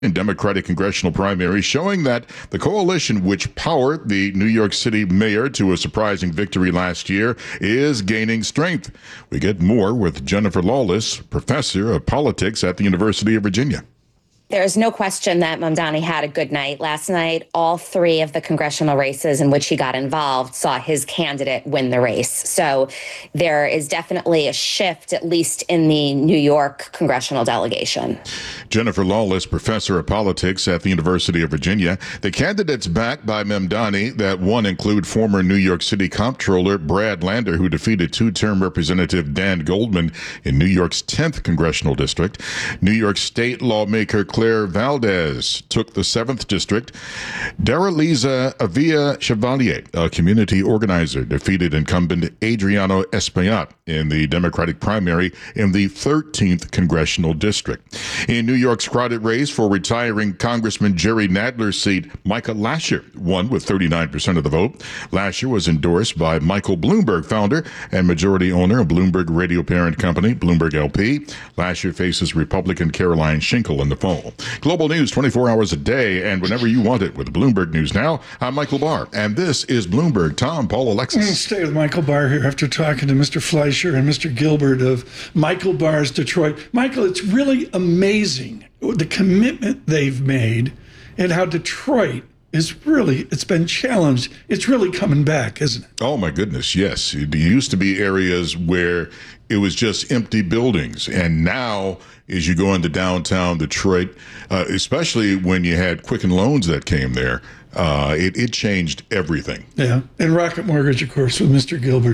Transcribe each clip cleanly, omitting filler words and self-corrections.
in Democratic congressional primary, showing that the coalition which powered the New York City mayor to a surprising victory last year is gaining strength. We get more with Jennifer Lawless, professor of politics at the University of Virginia. There's no question that Mamdani had a good night last night. All three of the congressional races in which he got involved saw his candidate win the race. So there is definitely a shift, at least in the New York congressional delegation. Jennifer Lawless, professor of politics at the University of Virginia. The candidates backed by Mamdani that won include former New York City Comptroller Brad Lander, who defeated two-term Representative Dan Goldman in New York's 10th congressional district. New York State lawmaker Claire Valdez took the 7th district. Daraliza Avia Chevalier, a community organizer, defeated incumbent Adriano Espaillat in the Democratic primary in the 13th congressional district. In New York's crowded race for retiring Congressman Jerry Nadler's seat, Micah Lasher won with 39% of the vote. Lasher was endorsed by Michael Bloomberg, founder and majority owner of Bloomberg radio parent company, Bloomberg LP. Lasher faces Republican Caroline Schinkel in the fall. Global news 24 hours a day and whenever you want it with Bloomberg News Now. I'm Michael Barr, and this is Bloomberg. Tom, Paul, Alexis. Stay with Michael Barr here after talking to Mr. Fleischer and Mr. Gilbert of Michael Barr's Detroit. Michael, it's really amazing the commitment they've made and how Detroit is really, it's been challenged. It's really coming back, isn't it? Oh, my goodness, yes. It used to be areas where it was just empty buildings. And now, as you go into downtown Detroit, especially when you had Quicken Loans that came there, it changed everything. Yeah. And Rocket Mortgage, of course, with Mr. Gilbert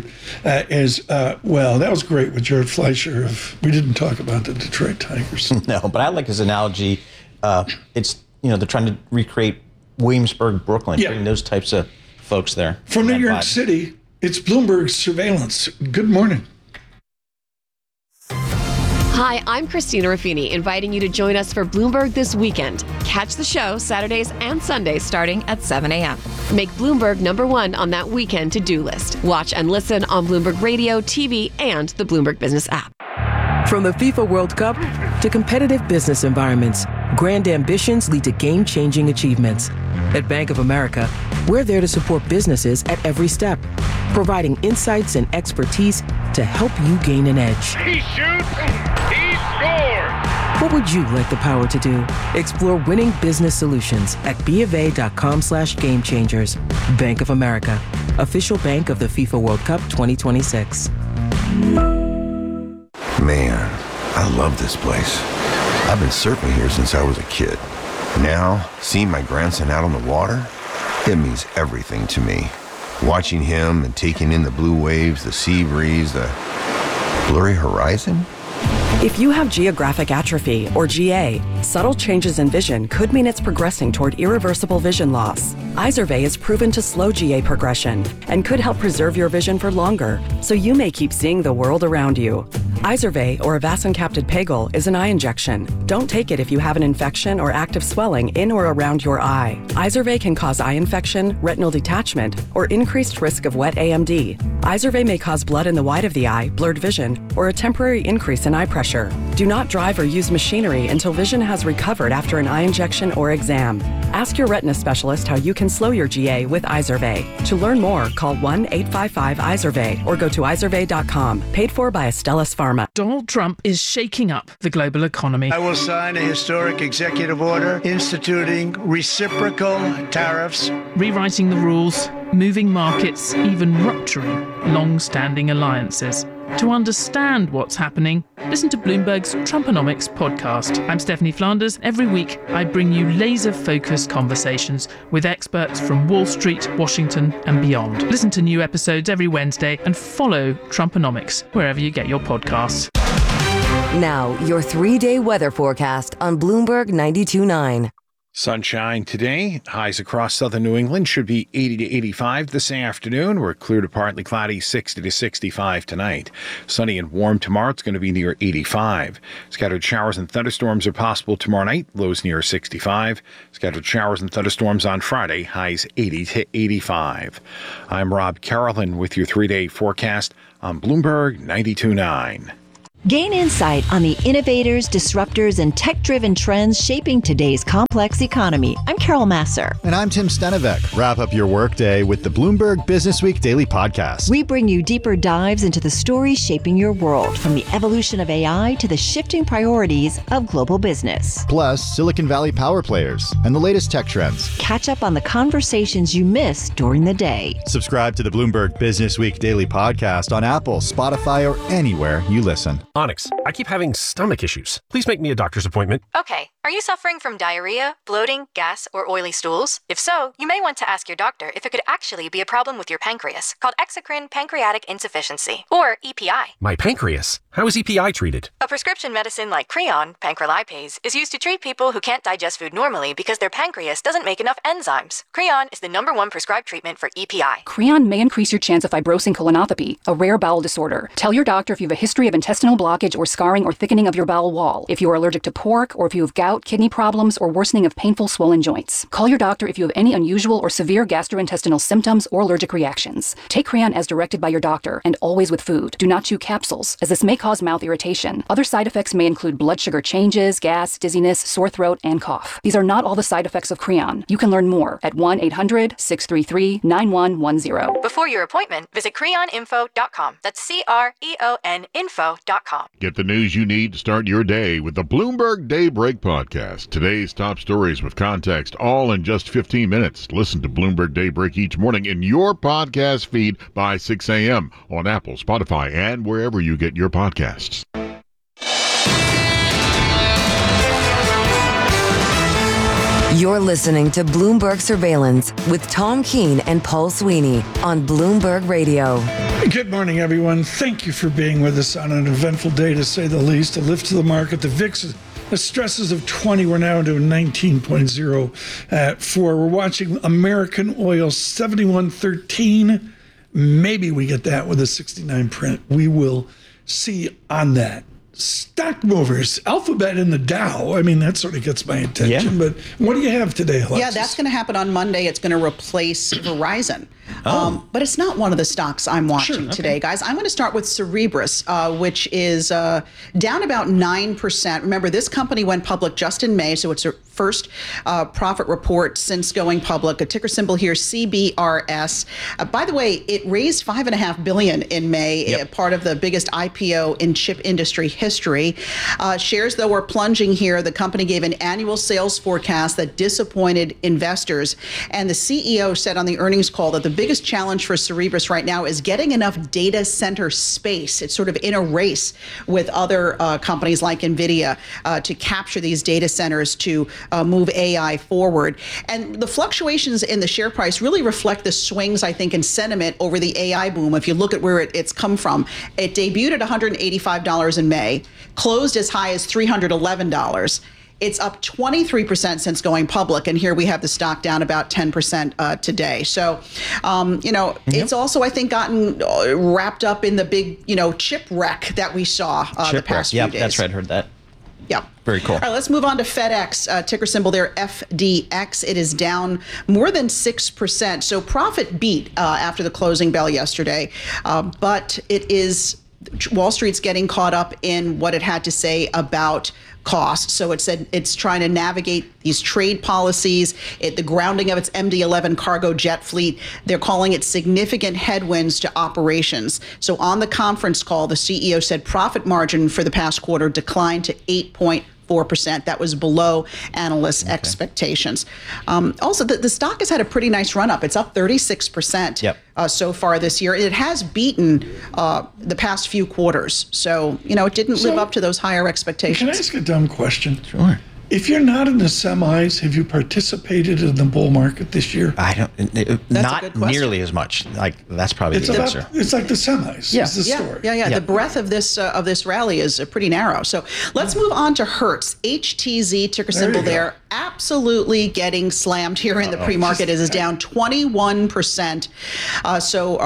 well. That was great with Jared Fleischer. We didn't talk about the Detroit Tigers. No, but I like his analogy. It's, they're trying to recreate Williamsburg, Brooklyn, bring those types of folks there. From New York City, it's Bloomberg Surveillance. Good morning. Hi, I'm Christina Ruffini, inviting you to join us for Bloomberg This Weekend. Catch the show Saturdays and Sundays starting at 7 a.m. Make Bloomberg #1 on that weekend to-do list. Watch and listen on Bloomberg Radio, TV, and the Bloomberg Business app. From the FIFA World Cup to competitive business environments, grand ambitions lead to game-changing achievements. At Bank of America, we're there to support businesses at every step, providing insights and expertise to help you gain an edge. He shoots, he scores! What would you like the power to do? Explore winning business solutions at BofA.com/gamechangers. Bank of America, official bank of the FIFA World Cup 2026. Man, I love this place. I've been surfing here since I was a kid. Now, seeing my grandson out on the water, it means everything to me. Watching him and taking in the blue waves, the sea breeze, the blurry horizon. If you have geographic atrophy, or GA, subtle changes in vision could mean it's progressing toward irreversible vision loss. Izervay is proven to slow GA progression and could help preserve your vision for longer, so you may keep seeing the world around you. Izervay, or avacincaptad pegol, is an eye injection. Don't take it if you have an infection or active swelling in or around your eye. Izervay can cause eye infection, retinal detachment, or increased risk of wet AMD. Izervay may cause blood in the white of the eye, blurred vision, or a temporary increase in eye pressure. Do not drive or use machinery until vision has recovered after an eye injection or exam. Ask your retina specialist how you can slow your GA with Izervay. To learn more, call 1-855-IZERVAY or go to izervay.com. Paid for by Astellas Pharma. Donald Trump is shaking up the global economy. I will sign a historic executive order instituting reciprocal tariffs, rewriting the rules, moving markets, even rupturing long-standing alliances. To understand what's happening, listen to Bloomberg's Trumponomics podcast. I'm Stephanie Flanders. Every week, I bring you laser-focused conversations with experts from Wall Street, Washington, and beyond. Listen to new episodes every Wednesday and follow Trumponomics wherever you get your podcasts. Now, your 3-day weather forecast on Bloomberg 92.9. Sunshine today. Highs across southern New England should be 80 to 85 this afternoon. We're clear to partly cloudy, 60 to 65 tonight. Sunny and warm tomorrow. It's going to be near 85. Scattered showers and thunderstorms are possible tomorrow night. Lows near 65. Scattered showers and thunderstorms on Friday. Highs 80 to 85. I'm Rob Carolyn with your 3-day forecast on Bloomberg 92.9. Gain insight on the innovators, disruptors, and tech-driven trends shaping today's complex economy. I'm Carol Masser. And I'm Tim Stenovec. Wrap up your workday with the Bloomberg Businessweek Daily Podcast. We bring you deeper dives into the stories shaping your world, from the evolution of AI to the shifting priorities of global business. Plus, Silicon Valley power players and the latest tech trends. Catch up on the conversations you missed during the day. Subscribe to the Bloomberg Businessweek Daily Podcast on Apple, Spotify, or anywhere you listen. Onyx, I keep having stomach issues. Please make me a doctor's appointment. Okay, are you suffering from diarrhea, bloating, gas, or oily stools? If so, you may want to ask your doctor if it could actually be a problem with your pancreas, called exocrine pancreatic insufficiency, or EPI. My pancreas? How is EPI treated? A prescription medicine like Creon, pancrelipase, is used to treat people who can't digest food normally because their pancreas doesn't make enough enzymes. Creon is the #1 prescribed treatment for EPI. Creon may increase your chance of fibrosing colonopathy, a rare bowel disorder. Tell your doctor if you have a history of intestinal blockage or scarring or thickening of your bowel wall, if you are allergic to pork, or if you have gout, kidney problems, or worsening of painful swollen joints. Call your doctor if you have any unusual or severe gastrointestinal symptoms or allergic reactions. Take Creon as directed by your doctor, and always with food. Do not chew capsules, as this may cause mouth irritation. Other side effects may include blood sugar changes, gas, dizziness, sore throat, and cough. These are not all the side effects of Creon. You can learn more at 1-800-633-9110. Before your appointment, visit creoninfo.com. That's CREON info.com. Get the news you need to start your day with the Bloomberg Daybreak Podcast. Today's top stories with context, all in just 15 minutes. Listen to Bloomberg Daybreak each morning in your podcast feed by 6 a.m. on Apple, Spotify, and wherever you get your podcasts. You're listening to Bloomberg Surveillance with Tom Keene and Paul Sweeney on Bloomberg Radio. Good morning, everyone. Thank you for being with us on an eventful day, to say the least. A lift to the market. The VIX, the stresses of 20, we're now into 19.0 at 4. We're watching American oil 71.13. Maybe we get that with a 69 print. We will see on that. Stock movers, Alphabet in the Dow. I mean, that sort of gets my attention. But what do you have today, Alexis? Yeah, that's going to happen on Monday. It's going to replace Verizon. But it's not one of the stocks I'm watching today, guys. I'm going to start with Cerebras, which is down about 9%. Remember, this company went public just in May, so it's their first profit report since going public. A ticker symbol here, CBRS. By the way, it raised $5.5 billion in May, part of the biggest IPO in chip industry history. Shares, though, were plunging here. The company gave an annual sales forecast that disappointed investors. And the CEO said on the earnings call that the biggest challenge for Cerebras right now is getting enough data center space. It's sort of in a race with other companies like NVIDIA to capture these data centers to move AI forward. And the fluctuations in the share price really reflect the swings, I think, in sentiment over the AI boom. If you look at where it's come from, it debuted at $185 in May, closed as high as $311. It's up 23% since going public, and here we have the stock down about 10% today. So, it's also, I think, gotten wrapped up in the big, chip wreck that we saw the past few days. Yeah, that's right. I heard that. Yeah. Very cool. All right, let's move on to FedEx, ticker symbol there, FDX. It is down more than 6%. So profit beat after the closing bell yesterday, but it is Wall Street's getting caught up in what it had to say about cost. So it said it's trying to navigate these trade policies, the grounding of its MD-11 cargo jet fleet. They're calling it significant headwinds to operations. So on the conference call, the CEO said profit margin for the past quarter declined to 8.4%. That was below analysts' expectations. Also, the stock has had a pretty nice run up. It's up 36% so far this year. It has beaten the past few quarters. So, it didn't live up to those higher expectations. Can I ask a dumb question? Sure. If you're not in the semis, have you participated in the bull market this year? I don't. Not nearly as much. That's probably the answer. It's like the semis. Yeah, is the story. Yeah. The breadth of this rally is pretty narrow. So let's move on to Hertz, HTZ, ticker symbol there. Absolutely getting slammed here in the pre-market. It is down 21%.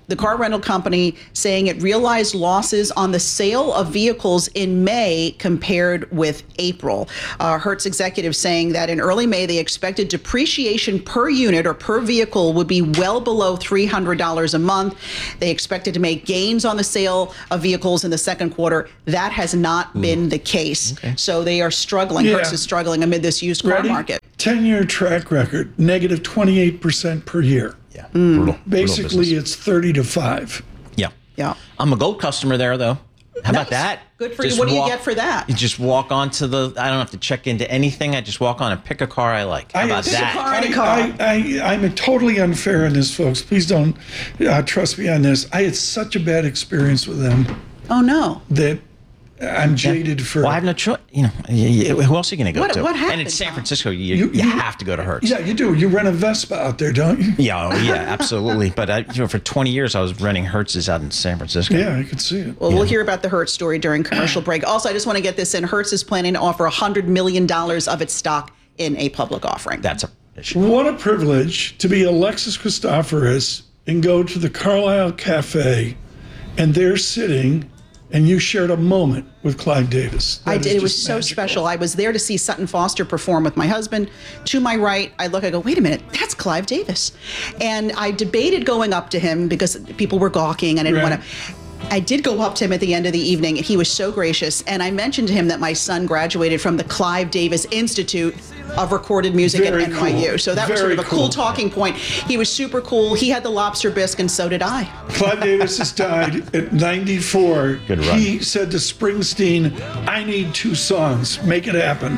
the car rental company saying it realized losses on the sale of vehicles in May compared with April. Hertz executives saying that in early May, they expected depreciation per unit or per vehicle would be well below $300 a month. They expected to make gains on the sale of vehicles in the second quarter. That has not been the case. So they are struggling. Yeah. Hertz is struggling amid this used car market. 10-year track record, negative 28% per year. Yeah, brutal. Basically, it's 30 to 5. Yeah. I'm a gold customer there, though. How about that? Good for you. What do you get for that? You just walk onto I don't have to check into anything. I just walk on and pick a car I like. How about that? I'm totally unfair on this, folks. Please don't trust me on this. I had such a bad experience with them. Oh, no. That I'm jaded for. Well, I have no choice. You know, who else are you going to go to? What happened? And in San Francisco, you have to go to Hertz. Yeah, you do. You rent a Vespa out there, don't you? Yeah, absolutely. But for 20 years, I was renting Hertz's out in San Francisco. Yeah, I could see it. Well, we'll hear about the Hertz story during commercial break. Also, I just want to get this in. Hertz is planning to offer $100 million of its stock in a public offering. That's a issue. What a privilege to be Alexis Christoforous and go to the Carlisle Cafe, and they're sitting, and you shared a moment with Clive Davis. I did. It was so special. I was there to see Sutton Foster perform with my husband. To my right, I look, I go, wait a minute, that's Clive Davis. And I debated going up to him because people were gawking. I didn't want to. I did go up to him at the end of the evening, and he was so gracious. And I mentioned to him that my son graduated from the Clive Davis Institute of Recorded Music at NYU. Cool. So that was sort of a cool talking point. He was super cool. He had the lobster bisque, and so did I. Clive Davis has died at 94. Good run. He said to Springsteen, I need 2 songs. Make it happen.